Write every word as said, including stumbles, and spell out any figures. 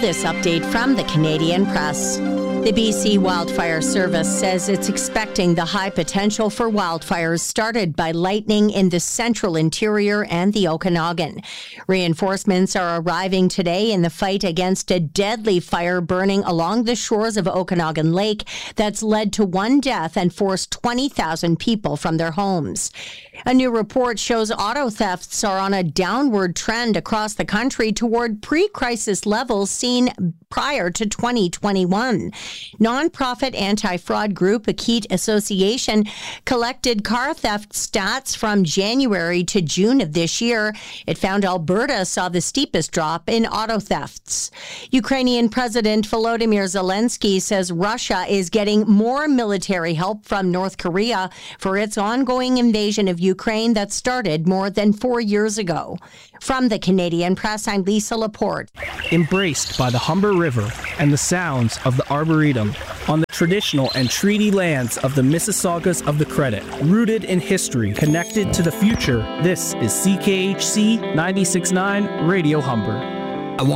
this update from the Canadian Press. The B C Wildfire Service says it's expecting the high potential for wildfires started by lightning in the central interior and the Okanagan. Reinforcements are arriving today in the fight against a deadly fire burning along the shores of Okanagan Lake that's led to one death and forced twenty thousand people from their homes. A new report shows auto thefts are on a downward trend across the country toward pre-crisis levels seen prior to twenty twenty-one. Nonprofit anti-fraud group Akit Association collected car theft stats from January to June of this year. It found Alberta saw the steepest drop in auto thefts. Ukrainian President Volodymyr Zelensky says Russia is getting more military help from North Korea for its ongoing invasion of Ukraine that started more than four years ago. From the Canadian Press, I'm Lisa Laporte. Embraced by the Humber River and the sounds of the Arboretum on the traditional and treaty lands of the Mississaugas of the Credit, rooted in history, connected to the future, this is C K H C ninety-six point nine Radio Humber.